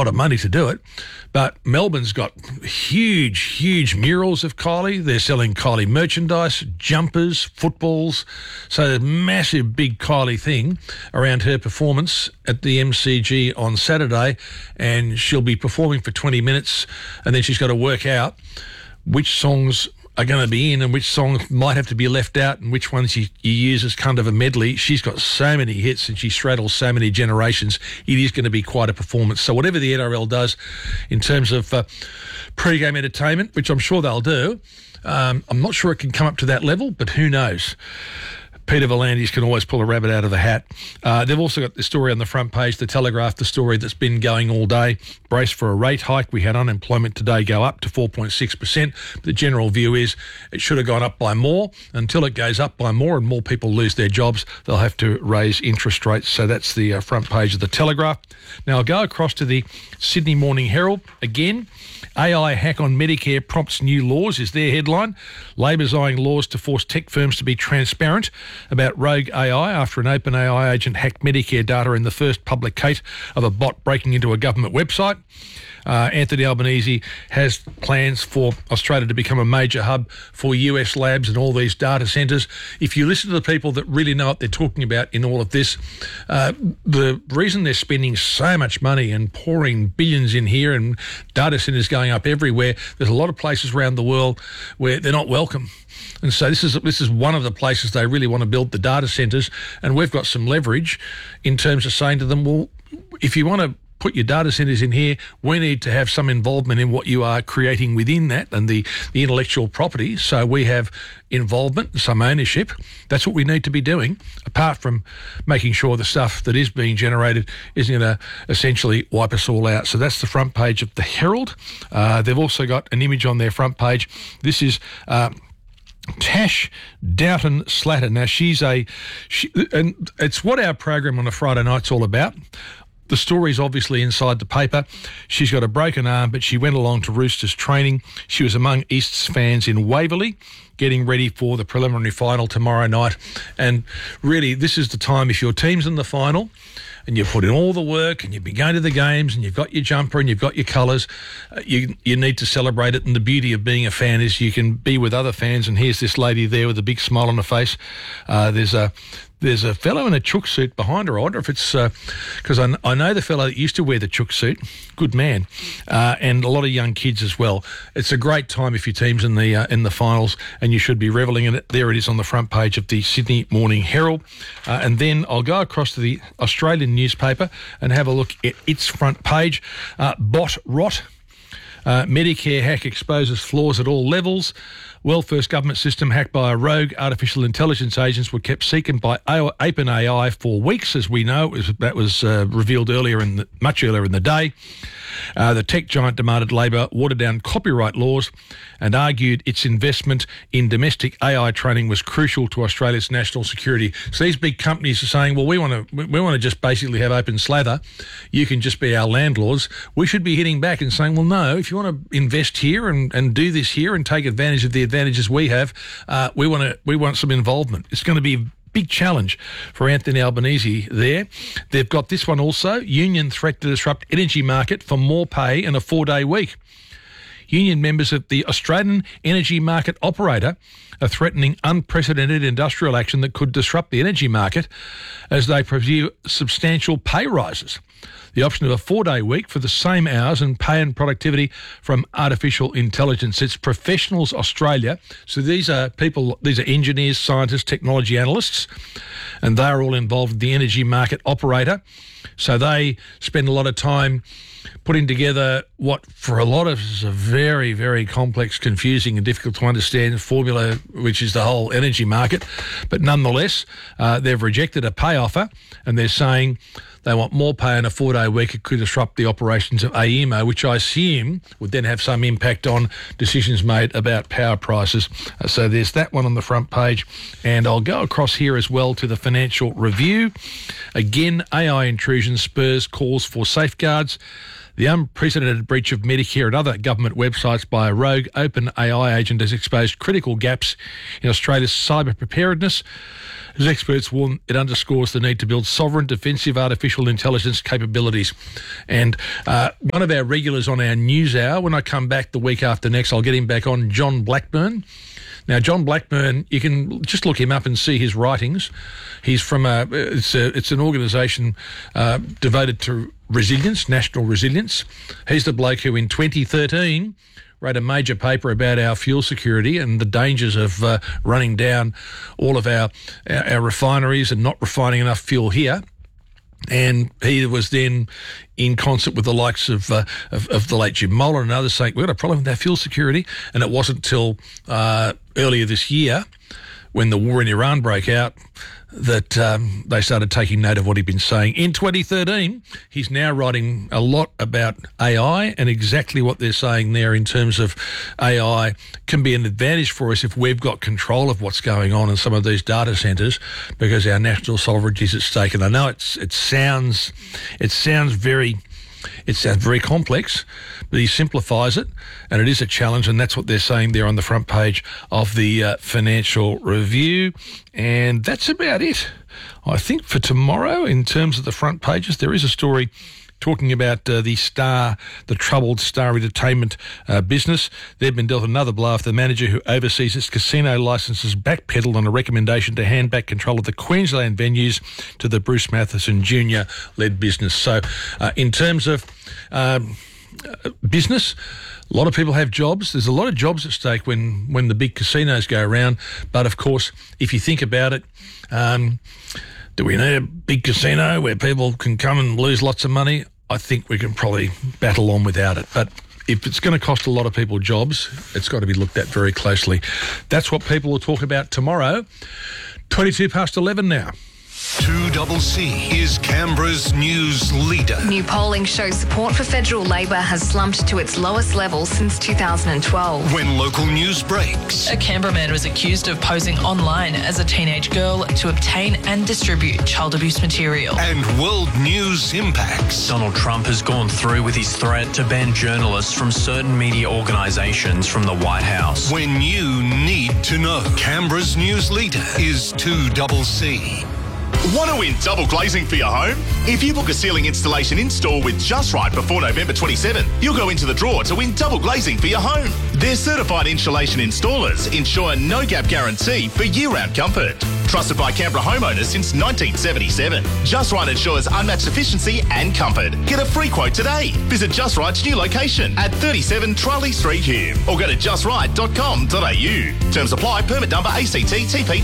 lot of money to do it. But Melbourne's got huge murals of Kylie. They're selling Kylie merchandise, jumpers, footballs. So there's a massive big Kylie thing around her performance at the MCG on Saturday, and she'll be performing for 20 minutes, and then she's got to work out which songs are going to be in and which songs might have to be left out and which ones you use as kind of a medley. She's got so many hits and she straddles so many generations. It is going to be quite a performance. So whatever the NRL does in terms of pre-game entertainment, which I'm sure they'll do, I'm not sure it can come up to that level, but who knows? Peter V'landys can always pull a rabbit out of the hat. They've also got the story on the front page, the Telegraph, the story that's been going all day. Brace for a rate hike. We had unemployment today go up to 4.6%. The general view is it should have gone up by more. Until it goes up by more and more people lose their jobs, they'll have to raise interest rates. So that's the front page of the Telegraph. Now I'll go across to the Sydney Morning Herald. Again, AI hack on Medicare prompts new laws is their headline. Labor's eyeing laws to force tech firms to be transparent about rogue AI after an OpenAI agent hacked Medicare data in the first public case of a bot breaking into a government website. Anthony Albanese has plans for Australia to become a major hub for US labs and all these data centres. If you listen to the people that really know what they're talking about in all of this, the reason they're spending so much money and pouring billions in here and data centres going up everywhere, there's a lot of places around the world where they're not welcome. And so this is one of the places they really want to build the data centres, and we've got some leverage in terms of saying to them, well, if you want to put your data centres in here, we need to have some involvement in what you are creating within that and the intellectual property. So we have involvement, some ownership. That's what we need to be doing, apart from making sure the stuff that is being generated isn't going to essentially wipe us all out. So that's the front page of the Herald. They've also got an image on their front page. This is Tash Doughton Slatter. Now and it's what our program on a Friday night's all about. The story's obviously inside the paper. She's got a broken arm, but she went along to Roosters training. She was among East's fans in Waverley, getting ready for the preliminary final tomorrow night. And really, this is the time, if your team's in the final and you've put in all the work and you've been going to the games and you've got your jumper and you've got your colours, you need to celebrate it. And the beauty of being a fan is you can be with other fans. And here's this lady there with a big smile on her face. There's a fellow in a chook suit behind her. I wonder if it's because I know the fellow that used to wear the chook suit. Good man, and a lot of young kids as well. It's a great time if your team's in the finals, and you should be revelling in it. There it is on the front page of the Sydney Morning Herald, and then I'll go across to the Australian newspaper and have a look at its front page. Bot rot. Medicare hack exposes flaws at all levels. Welfare's government system hacked by a rogue artificial intelligence agents were kept secret by OpenAI for weeks, as we know. That was revealed much earlier in the day. The tech giant demanded Labor water down copyright laws and argued its investment in domestic AI training was crucial to Australia's national security. So these big companies are saying, well, we want to just basically have open slather. You can just be our landlords. We should be hitting back and saying, well, no, if you want to invest here and do this here and take advantage of the advantages we have, we want some involvement. It's going to be big challenge for Anthony Albanese there. They've got this one also, union threat to disrupt energy market for more pay and a 4-day week. Union members of the Australian Energy Market Operator are threatening unprecedented industrial action that could disrupt the energy market as they pursue substantial pay rises. The option of a 4-day week for the same hours and pay and productivity from artificial intelligence. It's Professionals Australia. So these are engineers, scientists, technology analysts, and they are all involved in the Energy Market Operator. So they spend a lot of time putting together what for a lot of us is a very, very complex, confusing and difficult to understand formula, which is the whole energy market. But nonetheless, they've rejected a pay offer and they're saying they want more pay in a 4-day week. It could disrupt the operations of AEMO, which I assume would then have some impact on decisions made about power prices. So there's that one on the front page. And I'll go across here as well to the Financial Review. Again, AI intrusion spurs calls for safeguards. The unprecedented breach of Medicare and other government websites by a rogue OpenAI agent has exposed critical gaps in Australia's cyber preparedness. As experts warn, it underscores the need to build sovereign defensive artificial intelligence capabilities. And one of our regulars on our news hour, when I come back the week after next, I'll get him back on, John Blackburn. Now, John Blackburn, you can just look him up and see his writings. He's from it's an organisation devoted to resilience, national resilience. He's the bloke who in 2013 wrote a major paper about our fuel security and the dangers of running down all of our refineries and not refining enough fuel here. And he was then in concert with the likes of the late Jim Moller and others saying, we've got a problem with our fuel security. And it wasn't until earlier this year, when the war in Iran broke out, that they started taking note of what he'd been saying. In 2013, he's now writing a lot about AI and exactly what they're saying there in terms of AI can be an advantage for us if we've got control of what's going on in some of these data centres, because our national sovereignty is at stake. And I know it sounds very complex, but he simplifies it, and it is a challenge, and that's what they're saying there on the front page of the Financial Review. And that's about it, I think, for tomorrow in terms of the front pages. There is a story talking about the troubled Star Entertainment business. They've been dealt another blow after the manager who oversees its casino licences backpedalled on a recommendation to hand back control of the Queensland venues to the Bruce Matheson Jr.-led business. So in terms of business, a lot of people have jobs. There's a lot of jobs at stake when the big casinos go around. But, of course, if you think about it, do we need a big casino where people can come and lose lots of money? I think we can probably battle on without it. But if it's going to cost a lot of people jobs, it's got to be looked at very closely. That's what people will talk about tomorrow. 11:22 now. 2CC is Canberra's news leader. New polling shows support for federal Labor has slumped to its lowest level since 2012. When local news breaks. A Canberra man was accused of posing online as a teenage girl to obtain and distribute child abuse material. And world news impacts. Donald Trump has gone through with his threat to ban journalists from certain media organisations from the White House. When you need to know. Canberra's news leader is 2CC. Want to win double glazing for your home? If you book a ceiling installation in-store with Just Right before November 27, you'll go into the draw to win double glazing for your home. Their certified insulation installers ensure no-gap guarantee for year-round comfort. Trusted by Canberra homeowners since 1977. Just Right ensures unmatched efficiency and comfort. Get a free quote today. Visit Just Right's new location at 37 Triley Street, Hume, or go to justright.com.au. Terms apply. Permit number ACT TP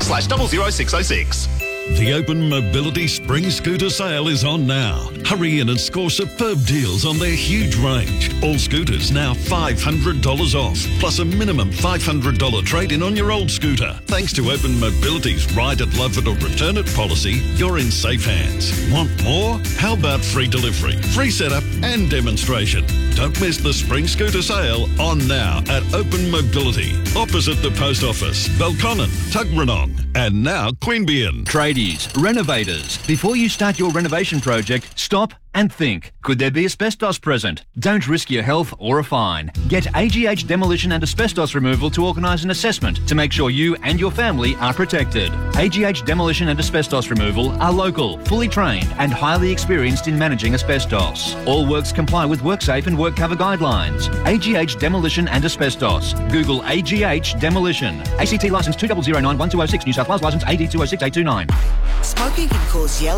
26/00606. The Open Mobility Spring Scooter Sale is on now. Hurry in and score superb deals on their huge range. All scooters now $500 off, plus a minimum $500 trade-in on your old scooter. Thanks to Open Mobility's Ride it, Love it or Return it policy, you're in safe hands. Want more? How about free delivery, free setup and demonstration? Don't miss the Spring Scooter Sale on now at Open Mobility, opposite the Post Office, Belconnen, Tuggeranong, and now Queanbeyan. Tradies, renovators, before you start your renovation project, stop and think. Could there be asbestos present? Don't risk your health or a fine. Get AGH Demolition and Asbestos Removal to organise an assessment to make sure you and your family are protected. AGH Demolition and Asbestos Removal are local, fully trained and highly experienced in managing asbestos. All works comply with WorkSafe and WorkCover guidelines. AGH Demolition and Asbestos. Google AGH Demolition. ACT licence 2009-1206, New South Wales licence AD 206829. Smoking can cause yellow